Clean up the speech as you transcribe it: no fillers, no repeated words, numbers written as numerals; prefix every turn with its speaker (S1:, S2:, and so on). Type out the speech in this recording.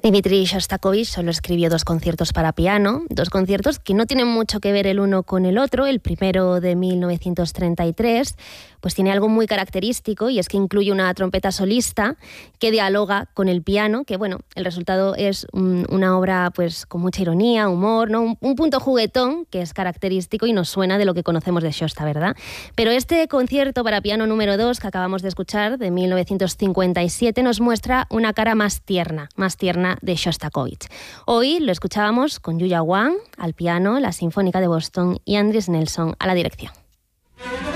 S1: Dmitri Shostakovich solo escribió 2 conciertos para piano, 2 conciertos que no tienen mucho que ver el uno con el otro. El primero, de 1933, pues tiene algo muy característico, y es que incluye una trompeta solista que dialoga con el piano, que bueno, el resultado es una obra pues con mucha ironía, humor, ¿no? Un punto juguetón que es característico y nos suena de lo que conocemos de Shosta, ¿verdad? Pero este concierto para piano número 2 que acabamos de escuchar, de 1957, nos muestra una cara más tierna de Shostakovich. Hoy lo escuchábamos con Yuya Wang al piano, la Sinfónica de Boston, y Andris Nelson a la dirección.